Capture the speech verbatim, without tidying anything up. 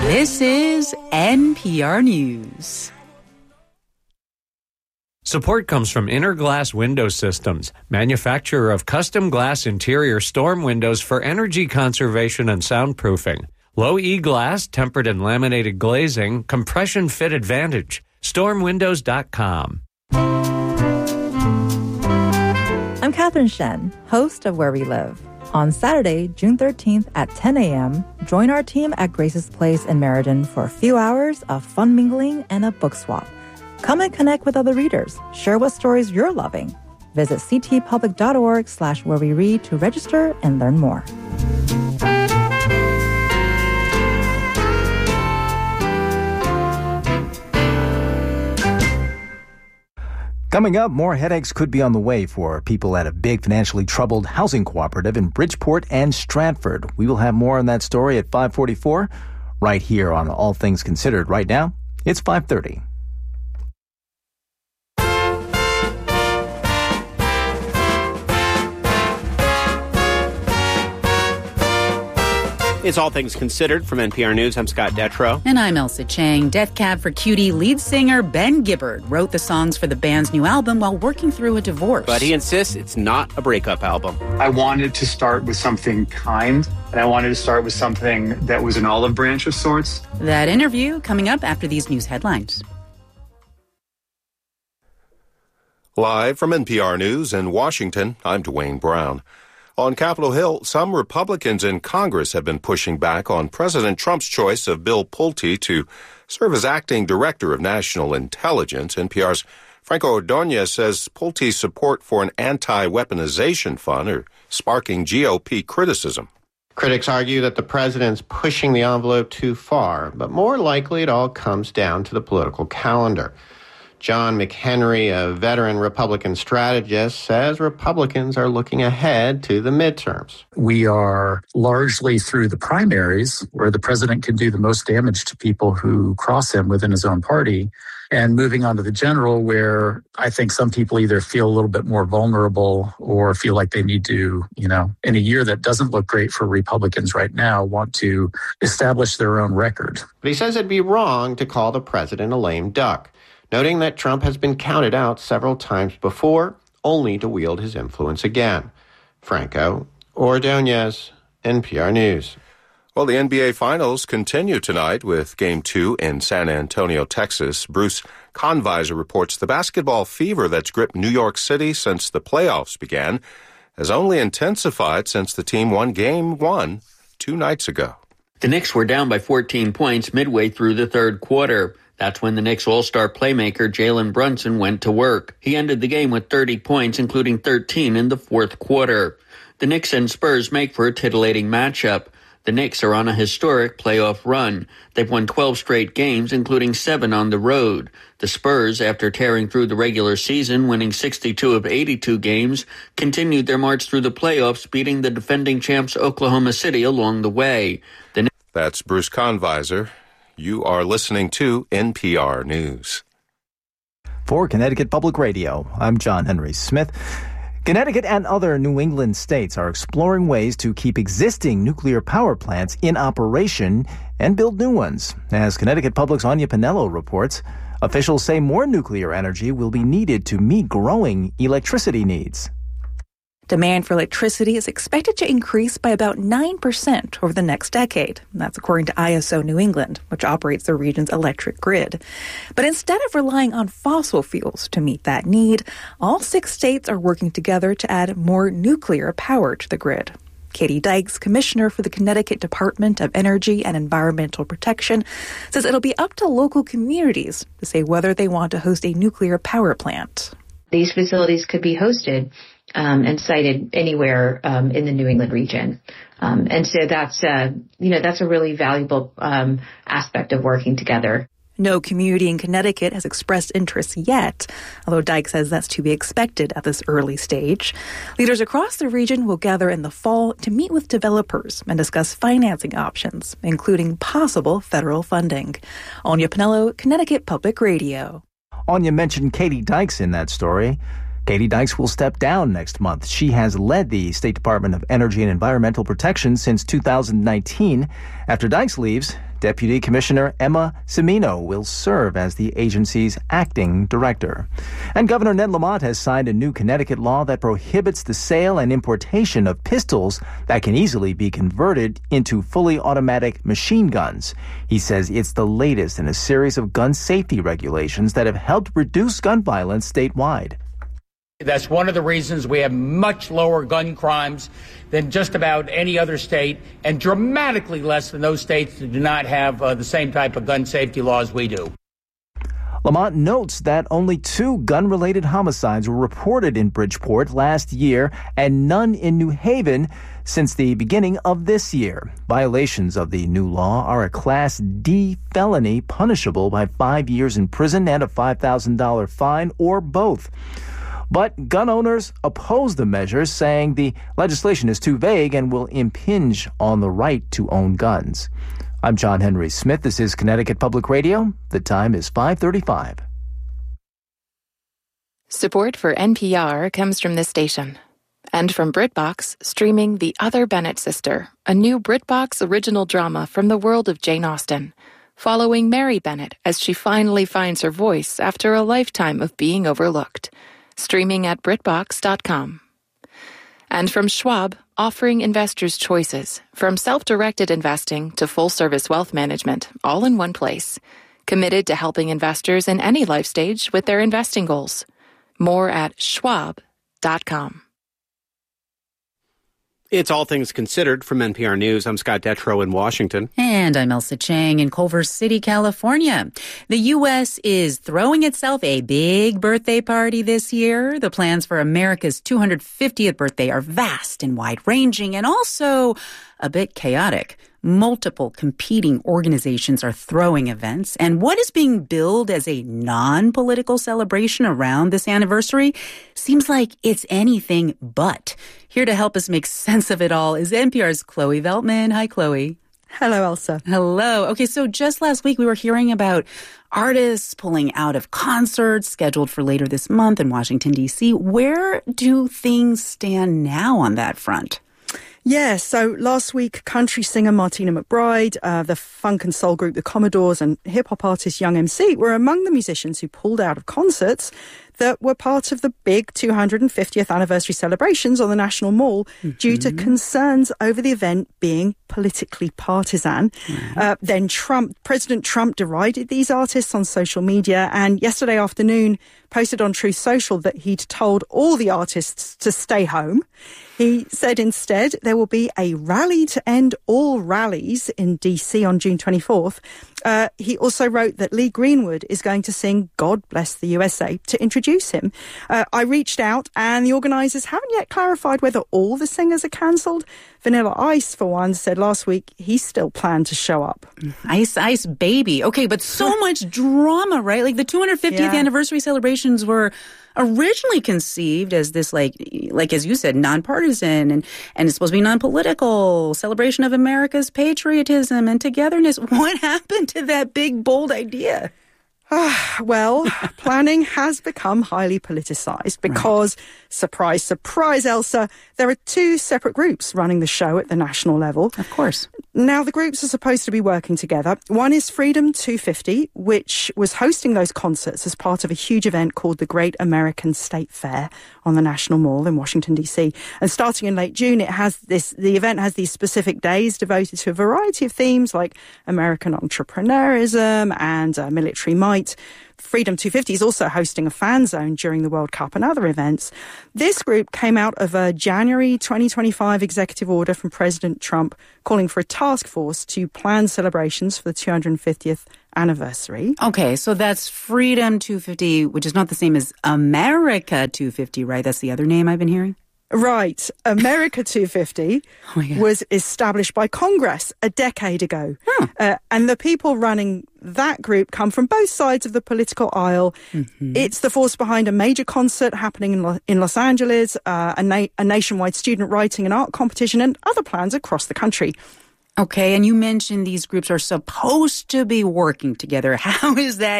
This is N P R News. Support comes from Interglass Window Systems, manufacturer of custom glass interior storm windows for energy conservation and soundproofing. Low E-glass, tempered and laminated glazing, compression fit advantage. storm windows dot com. I'm Catherine Shen, host of Where We Live. On Saturday, June thirteenth at ten a.m., join our team at Grace's Place in Meriden for a few hours of fun mingling and a book swap. Come and connect with other readers. Share what stories you're loving. Visit ctpublic.org slash where we read to register and learn more. Coming up, more headaches could be on the way for people at a big financially troubled housing cooperative in Bridgeport and Stratford. We will have more on that story at five forty-four, right here on All Things Considered. Right now, it's five thirty. It's All Things Considered from N P R News. I'm Scott Detrow. And I'm Elsa Chang. Death Cab for Cutie lead singer Ben Gibbard wrote the songs for the band's new album while working through a divorce. But he insists it's not a breakup album. I wanted to start with something kind, and I wanted to start with something that was an olive branch of sorts. That interview coming up after these news headlines. Live from N P R News in Washington, I'm Dwayne Brown. On Capitol Hill, some Republicans in Congress have been pushing back on President Trump's choice of Bill Pulte to serve as acting director of national intelligence. N P R's Franco Ordonez says Pulte's support for an anti-weaponization fund are sparking G O P criticism. Critics argue that the president's pushing the envelope too far, but more likely it all comes down to the political calendar. John McHenry, a veteran Republican strategist, says Republicans are looking ahead to the midterms. We are largely through the primaries, where the president can do the most damage to people who cross him within his own party, and moving on to the general, where I think some people either feel a little bit more vulnerable or feel like they need to, you know, in a year that doesn't look great for Republicans right now, want to establish their own record. But he says it'd be wrong to call the president a lame duck, noting that Trump has been counted out several times before, only to wield his influence again. Franco Ordonez, N P R News. Well, the N B A Finals continue tonight with Game two in San Antonio, Texas. Bruce Conviser reports the basketball fever that's gripped New York City since the playoffs began has only intensified since the team won Game one two nights ago. The Knicks were down by fourteen points midway through the third quarter. That's when the Knicks all-star playmaker Jalen Brunson went to work. He ended the game with thirty points, including thirteen in the fourth quarter. The Knicks and Spurs make for a titillating matchup. The Knicks are on a historic playoff run. They've won twelve straight games, including seven on the road. The Spurs, after tearing through the regular season, winning sixty-two of eighty-two games, continued their march through the playoffs, beating the defending champs Oklahoma City along the way. The That's Bruce Conviser. You are listening to N P R News. For Connecticut Public Radio, I'm John Henry Smith. Connecticut and other New England states are exploring ways to keep existing nuclear power plants in operation and build new ones. As Connecticut Public's Anya Pinello reports, officials say more nuclear energy will be needed to meet growing electricity needs. Demand for electricity is expected to increase by about nine percent over the next decade. That's according to I S O New England, which operates the region's electric grid. But instead of relying on fossil fuels to meet that need, all six states are working together to add more nuclear power to the grid. Katie Dykes, commissioner for the Connecticut Department of Energy and Environmental Protection, says it'll be up to local communities to say whether they want to host a nuclear power plant. These facilities could be hosted Um, and sited anywhere um, in the New England region. Um, and so that's, uh, you know, that's a really valuable um, aspect of working together. No community in Connecticut has expressed interest yet, although Dyke says that's to be expected at this early stage. Leaders across the region will gather in the fall to meet with developers and discuss financing options, including possible federal funding. Anya Pinello, Connecticut Public Radio. Anya mentioned Katie Dykes in that story. Katie Dykes will step down next month. She has led the State Department of Energy and Environmental Protection since two thousand nineteen. After Dykes leaves, Deputy Commissioner Emma Cimino will serve as the agency's acting director. And Governor Ned Lamont has signed a new Connecticut law that prohibits the sale and importation of pistols that can easily be converted into fully automatic machine guns. He says it's the latest in a series of gun safety regulations that have helped reduce gun violence statewide. That's one of the reasons we have much lower gun crimes than just about any other state, and dramatically less than those states that do not have uh, the same type of gun safety laws we do. Lamont notes that only two gun-related homicides were reported in Bridgeport last year and none in New Haven since the beginning of this year. Violations of the new law are a Class D felony punishable by five years in prison and a five thousand dollars fine or both. But gun owners oppose the measures, saying the legislation is too vague and will impinge on the right to own guns. I'm John Henry Smith. This is Connecticut Public Radio. The time is five thirty-five. Support for N P R comes from this station and from BritBox, streaming The Other Bennett Sister, a new BritBox original drama from the world of Jane Austen, following Mary Bennett as she finally finds her voice after a lifetime of being overlooked. Streaming at Britbox dot com. And from Schwab, offering investors choices, from self-directed investing to full-service wealth management, all in one place. Committed to helping investors in any life stage with their investing goals. More at Schwab dot com. It's All Things Considered from N P R News. I'm Scott Detrow in Washington. And I'm Elsa Chang in Culver City, California. The U S is throwing itself a big birthday party this year. The plans for America's two hundred fiftieth birthday are vast and wide-ranging and also a bit chaotic. Multiple competing organizations are throwing events, and what is being billed as a non-political celebration around this anniversary seems like it's anything but. Here to help us make sense of it all is N P R's Chloe Veltman. Hi, Chloe. Hello, Elsa. Hello. Okay, so just last week we were hearing about artists pulling out of concerts scheduled for later this month in Washington, D C. Where do things stand now on that front? Yeah, so last week, country singer Martina McBride, uh, the funk and soul group The Commodores, and hip-hop artist Young M C were among the musicians who pulled out of concerts that were part of the big two hundred fiftieth anniversary celebrations on the National Mall mm-hmm. due to concerns over the event being politically partisan. Mm-hmm. Uh, then Trump, President Trump derided these artists on social media, and yesterday afternoon posted on Truth Social that he'd told all the artists to stay home. He said instead there will be a rally to end all rallies in D C on June twenty-fourth. Uh, he also wrote that Lee Greenwood is going to sing God Bless the U S A to introduce him. Uh, I reached out and the organisers haven't yet clarified whether all the singers are cancelled. Vanilla Ice, for one, said last week he still planned to show up. Ice Ice Baby. Okay, but so much drama, right? Like the two hundred fiftieth yeah. anniversary celebrations were originally conceived as this, like, like as you said, nonpartisan and, and it's supposed to be non-political celebration of America's patriotism and togetherness. What happened to that big, bold idea? Well, planning has become highly politicized because, right. surprise, surprise, Elsa, there are two separate groups running the show at the national level. Of course. Now, the groups are supposed to be working together. One is Freedom two fifty, which was hosting those concerts as part of a huge event called the Great American State Fair on the National Mall in Washington, D C. And starting in late June, it has this, the event has these specific days devoted to a variety of themes like American entrepreneurism and uh, military might. Freedom two fifty is also hosting a fan zone during the World Cup and other events. This group came out of a January twenty twenty-five executive order from President Trump calling for a task force to plan celebrations for the two hundred fiftieth anniversary. Okay, so that's Freedom two fifty, which is not the same as America two fifty, right? That's the other name I've been hearing? Right. America two fifty oh was established by Congress a decade ago. Huh. Uh, and the people running that group come from both sides of the political aisle. Mm-hmm. It's the force behind a major concert happening in, Lo- in Los Angeles, uh, a, na- a nationwide student writing and art competition, and other plans across the country. Okay, and you mentioned these groups are supposed to be working together. How is that